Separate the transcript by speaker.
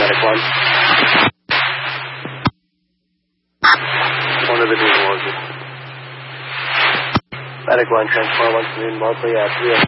Speaker 1: Medic 1. One of the New Order. Medic 1, transfer 1 to Mosley at 3.